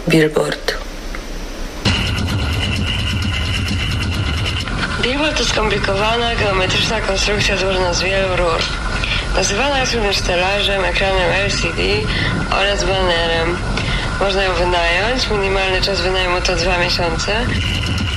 Billboard. Billboard to skomplikowana, geometryczna konstrukcja złożona z wielu rur. Nazywana jest również stelażem, ekranem LCD oraz banerem. Można ją wynająć, minimalny czas wynajmu to 2 miesiące.